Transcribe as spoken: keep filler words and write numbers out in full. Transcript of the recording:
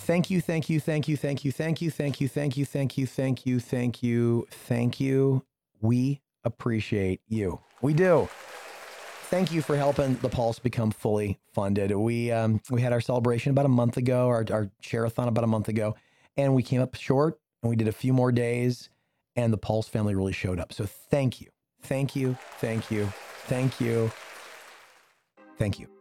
Thank you, thank you, thank you, thank you, thank you, thank you, thank you, thank you, thank you, thank you, thank you. We appreciate you. We do. Thank you for helping the Pulse become fully funded. We um, we had our celebration about a month ago, our, our share-a-thon about a month ago, and we came up short, and we did a few more days, and the Pulse family really showed up. So thank you, thank you, thank you, thank you, thank you.